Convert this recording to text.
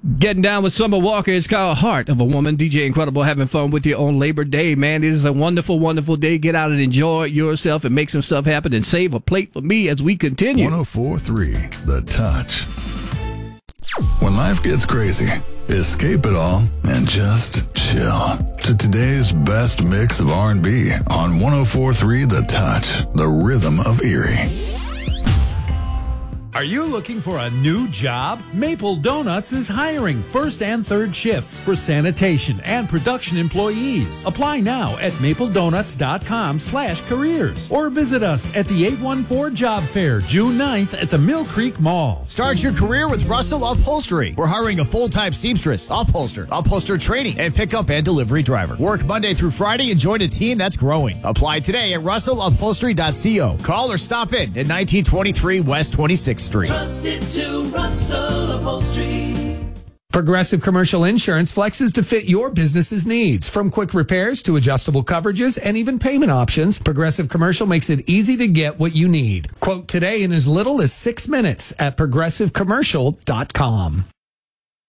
Getting down with Summer Walker is called Heart of a Woman. DJ Incredible having fun with you on Labor Day, man. It is a wonderful, wonderful day. Get out and enjoy yourself and make some stuff happen and save a plate for me as we continue. 104.3 The Touch. When life gets crazy, escape it all and just chill to today's best mix of R&B on 104.3 The Touch, the rhythm of Erie. Are you looking for a new job? Maple Donuts is hiring first and third shifts for sanitation and production employees. Apply now at mapledonuts.com/careers or visit us at the 814 Job Fair, June 9th at the Mill Creek Mall. Start your career with Russell Upholstery. We're hiring a full-time seamstress, upholster training, and pickup and delivery driver. Work Monday through Friday and join a team that's growing. Apply today at russellupholstery.co. Call or stop in at 1923 West 26th Street. Trusted to Russell Upholstery. Progressive Commercial Insurance flexes to fit your business's needs. From quick repairs to adjustable coverages and even payment options, Progressive Commercial makes it easy to get what you need. Quote today in as little as 6 minutes at progressivecommercial.com.